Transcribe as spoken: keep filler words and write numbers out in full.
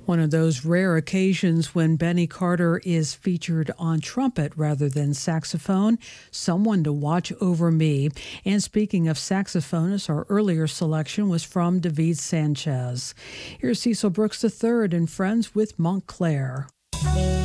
One of those rare occasions when Benny Carter is featured on trumpet rather than saxophone, Someone to Watch Over Me. And speaking of saxophonists, our earlier selection was from David Sanchez. Here's Cecil Brooks the third and Friends with Montclair.